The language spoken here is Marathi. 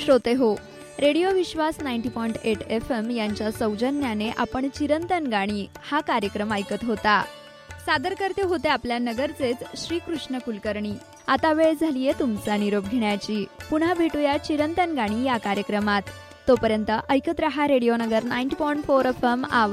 श्रोते हो, रेडिओ विश्वास 90.8 FM यांच्या सौजन्याने आपण चिरंतन गाणी हा कार्यक्रम ऐकत होता. सादर करते होते आपल्या नगरचेच श्रीकृष्ण कुलकर्णी. आता वेळ झालीये तुमचा निरोप घेण्याची. पुन्हा भेटूया चिरंतन गाणी या कार्यक्रमात. तोपर्यंत ऐकत रहा रेडिओ नगर 90.4 FM.